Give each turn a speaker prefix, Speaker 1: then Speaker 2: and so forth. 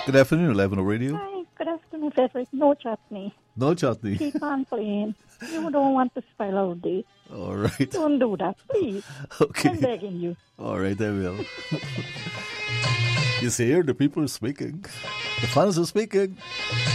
Speaker 1: Good afternoon, 11 Radio.
Speaker 2: Hi, good afternoon, Frederick. No chutney.
Speaker 1: No chutney.
Speaker 2: Keep on playing. You don't want to spoil our day.
Speaker 1: All right.
Speaker 2: Don't do that, please.
Speaker 1: Okay.
Speaker 2: I'm begging you.
Speaker 1: All right, I will. You see here, the people are speaking. The fans are speaking.